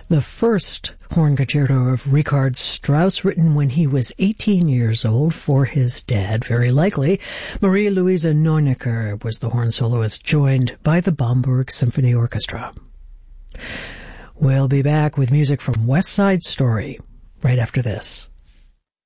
the first horn concerto of Richard Strauss, written when he was 18 years old for his dad, very likely. Marie-Louise Neunecker was the horn soloist, joined by the Bamberg Symphony Orchestra. We'll be back with music from West Side Story right after this.